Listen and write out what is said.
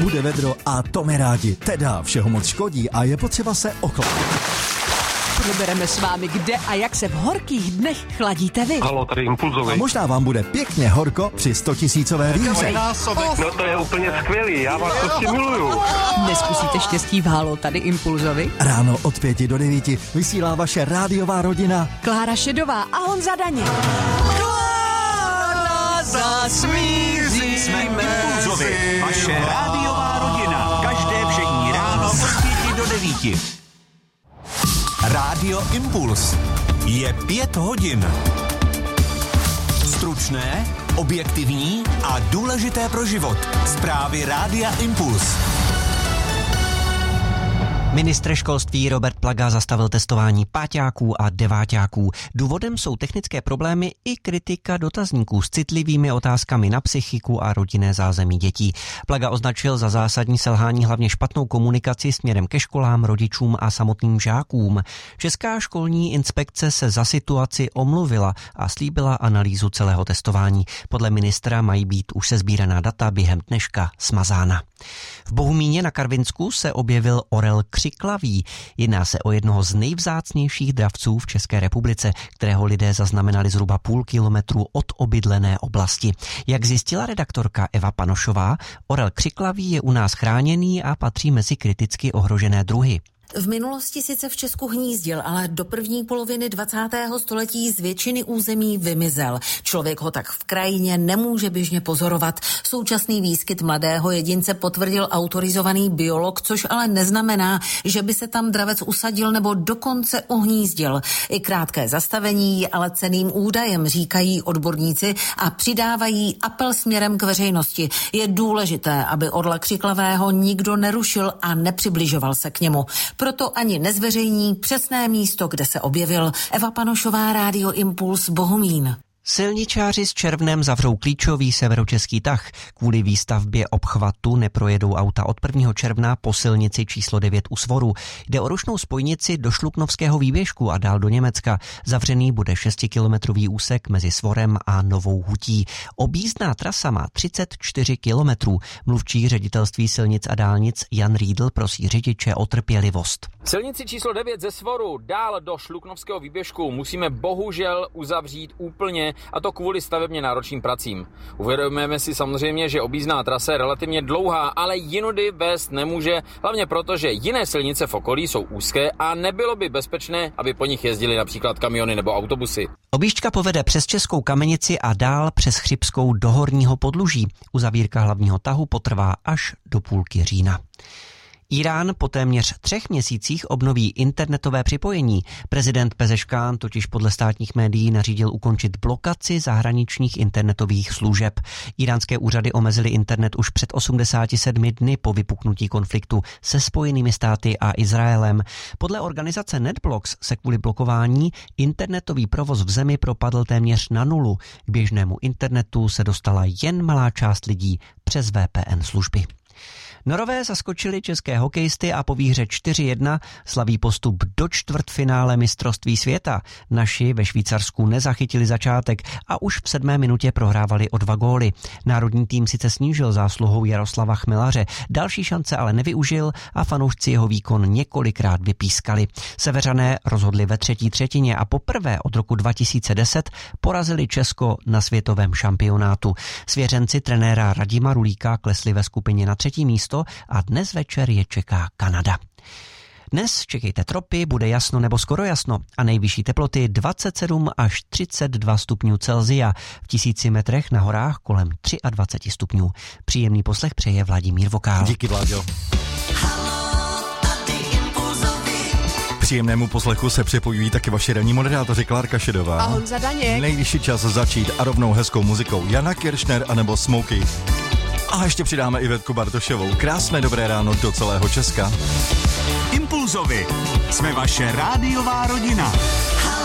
Bude vedro a to my rádi. Teda všeho moc škodí a je potřeba se ochladit. Probereme s vámi, kde a jak se v horkých dnech chladíte vy. Halo, tady Impulzovi. A možná vám bude pěkně horko při 100 000 výhře. No to je úplně skvělý, já vás prostě miluju. Neskusíte štěstí v Halo, tady Impulzovi. Ráno od 5 do 9 vysílá vaše rádiová rodina Klára Šedová a Honza Daněk. Klára zasmíří. Jsme Impulzovi, vaše rádiová rodina. Každé všední ráno od 5 do 9. Rádio Impuls. Je 5 hodin. Stručné, objektivní a důležité pro život. Zprávy Rádia Impuls. Ministr školství Robert Plaga zastavil testování páťáků a deváťáků. Důvodem jsou technické problémy i kritika dotazníků s citlivými otázkami na psychiku a rodinné zázemí dětí. Plaga označil za zásadní selhání hlavně špatnou komunikaci směrem ke školám, rodičům a samotným žákům. Česká školní inspekce se za situaci omluvila a slíbila analýzu celého testování. Podle ministra mají být už sesbíraná data během dneška smazána. V Bohumíně na Karvinsku se objevil orel křiklavý. Jedná se o jednoho z nejvzácnějších dravců v České republice, kterého lidé zaznamenali zhruba půl kilometru od obydlené oblasti. Jak zjistila redaktorka Eva Panošová, orel křiklavý je u nás chráněný a patří mezi kriticky ohrožené druhy. V minulosti sice v Česku hnízdil, ale do první poloviny 20. století z většiny území vymizel. Člověk ho tak v krajině nemůže běžně pozorovat. Současný výskyt mladého jedince potvrdil autorizovaný biolog, což ale neznamená, že by se tam dravec usadil nebo dokonce uhnízdil. I krátké zastavení je ale cenným údajem, říkají odborníci a přidávají apel směrem k veřejnosti. Je důležité, aby orla křiklavého nikdo nerušil a nepřibližoval se k němu. Proto ani nezveřejní přesné místo, kde se objevil. Eva Panošová, Rádio Impuls, Bohumín. Silničáři s Červnem zavřou klíčový severočeský tah. Kvůli výstavbě obchvatu neprojedou auta od 1. června po silnici číslo 9 u Svoru. Jde o rušnou spojnici do Šluknovského výběžku a dál do Německa. Zavřený bude 6-kilometrový úsek mezi Svorem a Novou Hutí. Objízdná trasa má 34 kilometrů. Mluvčí ředitelství silnic a dálnic Jan Riedl prosí řidiče o trpělivost. Silnici číslo 9 ze Svoru dál do Šluknovského výběžku musíme bohužel uzavřít úplně, a to kvůli stavebně náročným pracím. Uvědomujeme si samozřejmě, že objízdná trasa je relativně dlouhá, ale jinudy vést nemůže, hlavně proto, že jiné silnice v okolí jsou úzké a nebylo by bezpečné, aby po nich jezdily například kamiony nebo autobusy. Objížďka povede přes Českou Kamenici a dál přes Chřibskou do Horního Podluží. Uzavírka hlavního tahu potrvá až do půlky října. Irán po téměř 3 měsících obnoví internetové připojení. Prezident Pezeškán totiž podle státních médií nařídil ukončit blokaci zahraničních internetových služeb. Iránské úřady omezily internet už před 87 dny po vypuknutí konfliktu se Spojenými státy a Izraelem. Podle organizace NetBlocks se kvůli blokování internetový provoz v zemi propadl téměř na nulu. K běžnému internetu se dostala jen malá část lidí přes VPN služby. Norové zaskočili české hokejisty a po výhře 4-1 slaví postup do čtvrtfinále mistrovství světa. Naši ve Švýcarsku nezachytili začátek a už v 7. minutě prohrávali o 2 góly. Národní tým sice snížil zásluhou Jaroslava Chmelaře, další šance ale nevyužil a fanoušci jeho výkon několikrát vypískali. Seveřané rozhodli ve 3. třetině a poprvé od roku 2010 porazili Česko na světovém šampionátu. Svěřenci trenéra Radima Rulíka klesli ve skupině na 3. místo a dnes večer je čeká Kanada. Dnes čekejte tropy, bude jasno nebo skoro jasno a nejvyšší teploty 27 až 32 stupňů Celsia. V 1000 metrech na horách kolem 23 stupňů. Příjemný poslech přeje Vladimír Vokál. Díky, Vláďo. Příjemnému poslechu se připojují taky vaši ranní moderátoři Klárka Šedová A Honza Daněk. Nejvyšší čas začít a rovnou hezkou muzikou Jana Kiršner anebo Smokey. A ještě přidáme Ivetku Bartošovou. Krásné dobré ráno do celého Česka. Impulzovi. Jsme vaše rádiová rodina.